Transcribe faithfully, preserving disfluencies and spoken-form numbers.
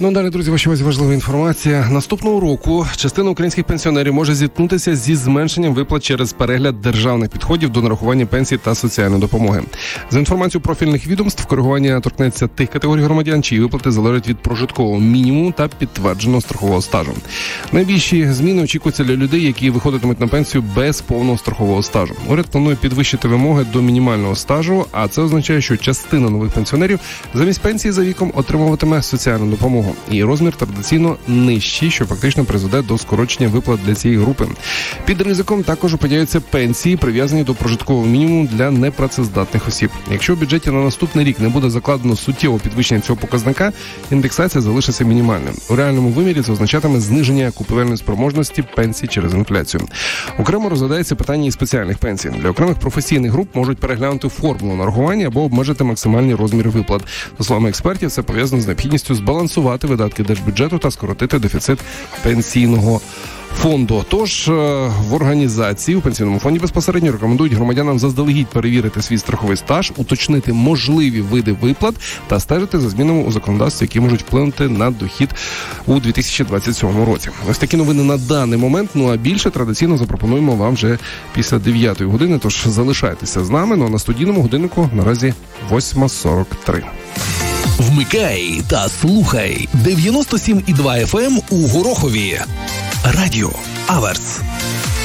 Ну, далі, друзі, ось важлива інформація. Наступного року частина українських пенсіонерів може зіткнутися зі зменшенням виплат через перегляд державних підходів до нарахування пенсій та соціальної допомоги. За інформацією профільних відомств, коригування торкнеться тих категорій громадян, чиї виплати залежать від прожиткового мінімуму та підтвердженого страхового стажу. Найбільші зміни очікуються для людей, які виходитимуть на пенсію без повного страхового стажу. Уряд планує підвищити вимоги до мінімального стажу, а це означає, що частина нових пенсіонерів замість пенсії за віком отримуватиме соціальну допомогу. І розмір традиційно нижчий, що фактично призведе до скорочення виплат для цієї групи. Під ризиком також опиняються пенсії, прив'язані до прожиткового мінімуму для непрацездатних осіб. Якщо в бюджеті на наступний рік не буде закладено суттєвого підвищення цього показника, індексація залишиться мінімальною. У реальному вимірі це означатиме зниження купівельної спроможності пенсій через інфляцію. Окремо розглядається питання і спеціальних пенсій. Для окремих професійних груп можуть переглянути формулу нарахування або обмежити максимальні розміри виплат. За словами експертів, це пов'язано з необхідністю збалансувати видатки держбюджету та скоротити дефіцит пенсійного фонду. Тож в організації у пенсійному фонді безпосередньо рекомендують громадянам заздалегідь перевірити свій страховий стаж, уточнити можливі види виплат та стежити за змінами у законодавстві, які можуть вплинути на дохід у дві тисячі двадцять сьомому році. Ось такі новини на даний момент. Ну а більше традиційно запропонуємо вам вже після дев'ятої години. Тож залишайтеся з нами. Ну а на студійному годиннику наразі восьма сорок три. Вмикай та слухай дев'яносто сім і два еф ем у Горохові. Радіо Аверс.